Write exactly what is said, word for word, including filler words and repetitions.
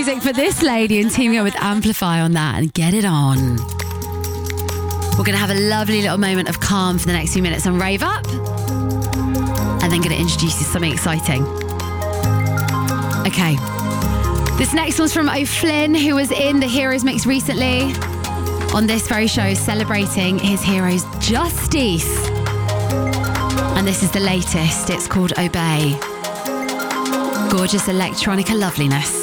music for this lady and teaming up with Amplify on that, and get it on. We're going to have a lovely little moment of calm for the next few minutes on Rave Up, and then going to introduce you to something exciting. Okay. This next one's from O'Flynn, who was in the Heroes mix recently on this very show, celebrating his hero's justice. And this is the latest. It's called Obey. Gorgeous electronica loveliness.